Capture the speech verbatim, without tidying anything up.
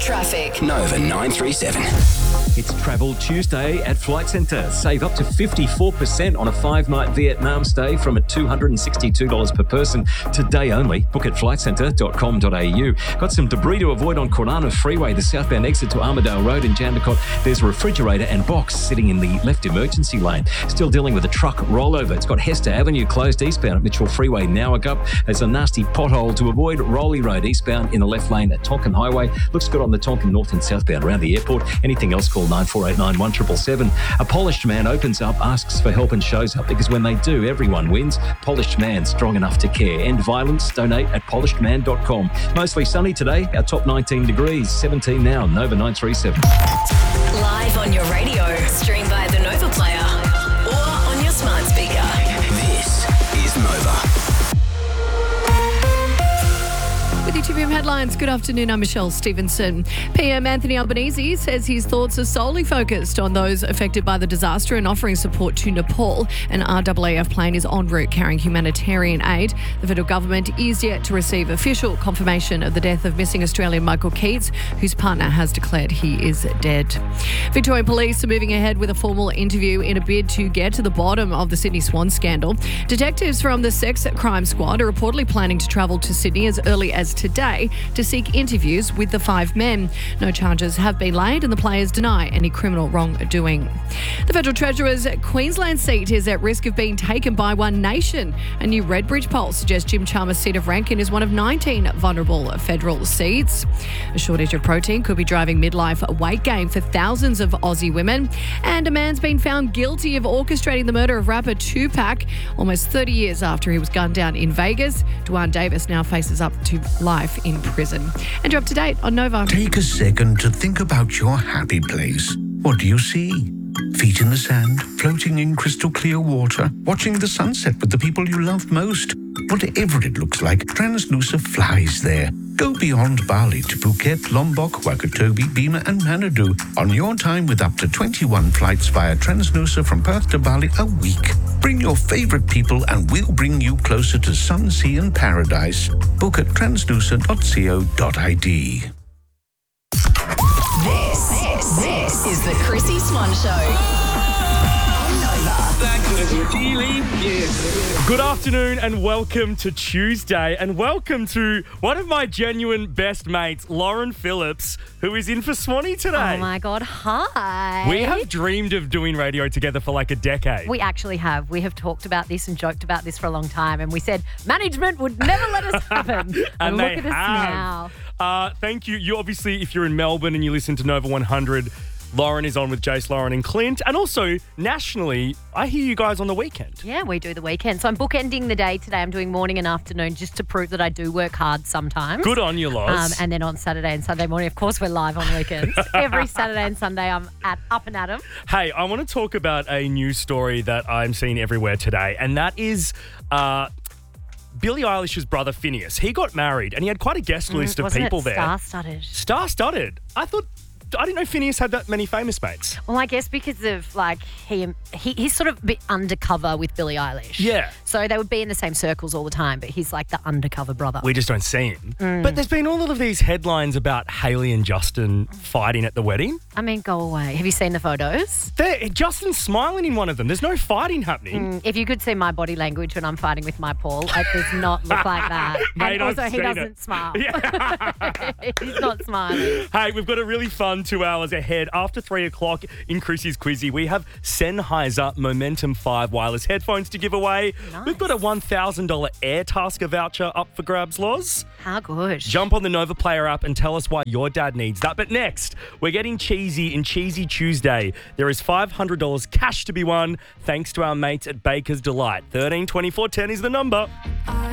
Traffic. Nova nine three seven. It's Travel Tuesday at Flight Centre. Save up to fifty-four percent on a five-night Vietnam stay from at two hundred sixty-two dollars per person. Today only. Book at flight centre dot com dot a u. Got some debris to avoid on Corona Freeway, the southbound exit to Armadale Road in Jandakot. There's a refrigerator and box sitting in the left emergency lane. Still dealing with a truck rollover. It's got Hester Avenue closed eastbound at Mitchell Freeway, Nowagup. There's a nasty pothole to avoid Rowley Road eastbound in the left lane at Tonkin Highway. Looks good on the Tonkin north and southbound around the airport. Anything else, call nine four eight nine one seven seven seven. A polished man opens up, asks for help and shows up, because when they do, everyone wins. Polished Man, strong enough to care. End violence, donate at polished man dot com. Mostly sunny today, our top nineteen degrees, seventeen now, Nova nine three seven. Live on your radio, stream by the Nova Player or on your smart speaker. This is Nova. With your T V M headlines, good afternoon, I'm Michelle Stevenson. P M Anthony Albanese says his thoughts are solely focused on those affected by the disaster and offering support to Nepal. An R A A F plane is en route carrying humanitarian aid. The federal government is yet to receive official confirmation of the death of missing Australian Michael Keats, whose partner has declared he is dead. Victorian Police are moving ahead with a formal interview in a bid to get to the bottom of the Sydney Swan scandal. Detectives from the Sex Crime Squad are reportedly planning to travel to Sydney as early as today to seek interviews with the five men. No charges have been laid and the players deny any criminal wrongdoing. The Federal Treasurer's Queensland seat is at risk of being taken by One Nation. A new Redbridge poll suggests Jim Chalmers' seat of Rankin is one of nineteen vulnerable federal seats. A shortage of protein could be driving midlife weight gain for thousands of Aussie women. And a man's been found guilty of orchestrating the murder of rapper Tupac almost thirty years after he was gunned down in Vegas. Dwan Davis now faces up to life in prison. And you're up to date on Nova. Take a second to think about your happy place. What do you see? Feet in the sand, floating in crystal clear water, watching the sunset with the people you love most. Whatever it looks like, Transnusa flies there. Go beyond Bali to Phuket, Lombok, Wakatobi, Bima and Manado on your time with up to twenty-one flights via Transnusa from Perth to Bali a week. Bring your favourite people and we'll bring you closer to sun, sea and paradise. Book at transnusa dot co dot I D. This, this, this is the Chrissy Swan Show. Good afternoon and welcome to Tuesday, and welcome to one of my genuine best mates, Lauren Phillips, who is in for Swanee today. Oh my God, hi. We have dreamed of doing radio together for like a decade. We actually have. We have talked about this and joked about this for a long time, and we said management would never let us happen. and, and look they at us have. now. Uh, thank you. You obviously, if you're in Melbourne and you listen to Nova one hundred, Lauren is on with Jace, Lauren and Clint. And also, nationally, I hear you guys on the weekend. Yeah, we do the weekend. So I'm bookending the day today. I'm doing morning and afternoon just to prove that I do work hard sometimes. Good on you, Loz. Um, and then on Saturday and Sunday morning, of course, we're live on weekends. Every Saturday and Sunday, I'm at up and at 'em. Hey, I want to talk about a news story that I'm seeing everywhere today, and that is... Uh, Billie Eilish's brother Phineas. He got married and he had quite a guest list Mm, of wasn't people it there. star-studded? Star-studded. I thought... I didn't know Phineas had that many famous mates. Well, I guess because of, like, he, he he's sort of a bit undercover with Billie Eilish. Yeah. So they would be in the same circles all the time, but he's like the undercover brother. We just don't see him. Mm. But there's been all of these headlines about Hailey and Justin fighting at the wedding. I mean, go away. Have you seen the photos? They're, Justin's smiling in one of them. There's no fighting happening. Mm, if you could see my body language when I'm fighting with my Paul, it does not look like that. Mate, and also, I've he seen doesn't it. smile. Yeah. He's not smiling. Hey, we've got a really fun two hours ahead. After three o'clock in Chrissy's Quizzy, we have Sennheiser Momentum five wireless headphones to give away. Nice. We've got a one thousand dollars Airtasker voucher up for grabs, Loz. How good. Jump on the Nova Player app and tell us why your dad needs that. But next, we're getting cheesy in Cheesy Tuesday. There is five hundred dollars cash to be won thanks to our mates at Baker's Delight. thirteen twenty-four ten is the number.